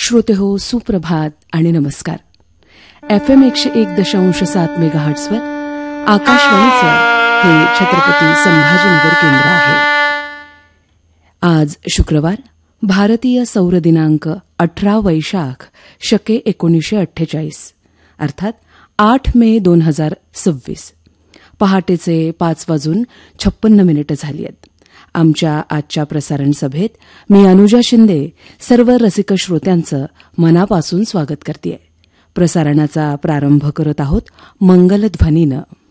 श्रोतेहो, सुप्रभात आणि नमस्कार. FM 101.7 मेगाहर्ट्झवर आकाशवाणीचं हे छत्रपती संभाजीनगर केंद्र आहे. आज शुक्रवार, भारतीय सौर दिनांक 18 वैशाख शके 1948 अर्थात 8 मे 2026. पहाटेचे 5:56 झाली आहेत. आमच्या आजच्या प्रसारण सभेत मी अनुजा शिंदे सर्व रसिक श्रोत्यांचं मनापासून स्वागत करतेय. प्रसारणाचा प्रारंभ करत आहोत मंगलध्वनीनं.